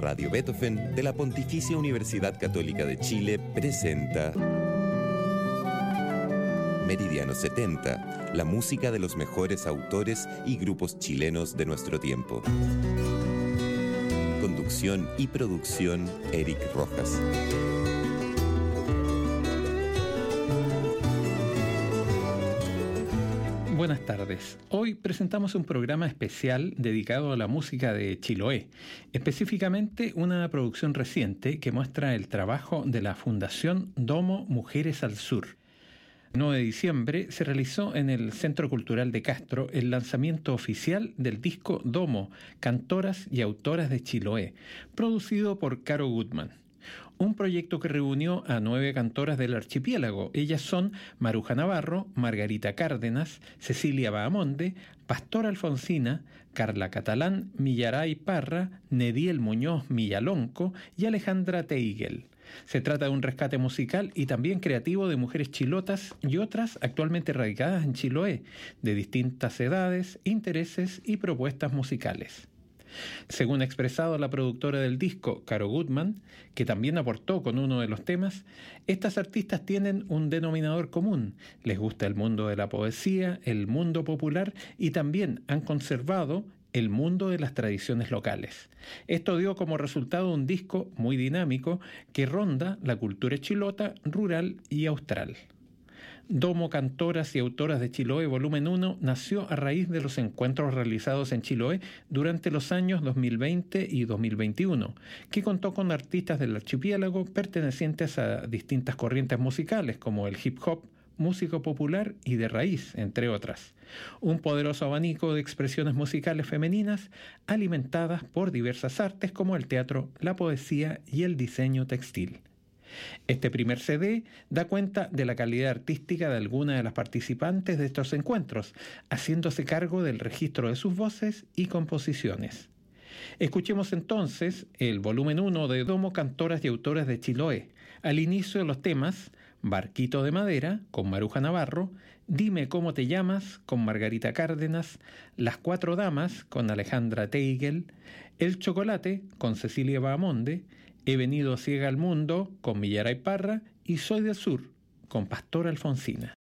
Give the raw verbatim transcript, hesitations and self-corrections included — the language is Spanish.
Radio Beethoven de la Pontificia Universidad Católica de Chile presenta Meridiano setenta, la música de los mejores autores y grupos chilenos de nuestro tiempo. Conducción y producción, Eric Rojas. Buenas tardes. Hoy presentamos un programa especial dedicado a la música de Chiloé, específicamente una producción reciente que muestra el trabajo de la Fundación Domo Mujeres al Sur. El nueve de diciembre se realizó en el Centro Cultural de Castro el lanzamiento oficial del disco Domo, Cantoras y Autoras de Chiloé, producido por Caro Goodman. Un proyecto que reunió a nueve cantoras del archipiélago. Ellas son Maruja Navarro, Margarita Cárdenas, Cecilia Bahamonde, Pastora Alfonsina, Carla Catalán, Millaray Parra, Nediel Muñoz Millalonco y Alejandra Teigel. Se trata de un rescate musical y también creativo de mujeres chilotas y otras actualmente radicadas en Chiloé, de distintas edades, intereses y propuestas musicales. Según ha expresado la productora del disco, Caro Goodman, que también aportó con uno de los temas, estas artistas tienen un denominador común: les gusta el mundo de la poesía, el mundo popular y también han conservado el mundo de las tradiciones locales. Esto dio como resultado un disco muy dinámico que ronda la cultura chilota, rural y austral. Domo Cantoras y Autoras de Chiloé Volumen uno nació a raíz de los encuentros realizados en Chiloé durante los años dos mil veinte y dos mil veintiuno, que contó con artistas del archipiélago pertenecientes a distintas corrientes musicales como el hip hop, música popular y de raíz, entre otras. Un poderoso abanico de expresiones musicales femeninas alimentadas por diversas artes como el teatro, la poesía y el diseño textil. Este primer C D da cuenta de la calidad artística de algunas de las participantes de estos encuentros, haciéndose cargo del registro de sus voces y composiciones. Escuchemos entonces el volumen uno de Domo Cantoras y Autoras de Chiloé. Al inicio de los temas: Barquito de Madera, con Maruja Navarro; Dime cómo te llamas, con Margarita Cárdenas; Las Cuatro Damas, con Alejandra Teigel; El Chocolate, con Cecilia Bahamonde; He venido ciega al mundo, con Millaray Parra; y Soy del Sur, con Pastora Alfonsina.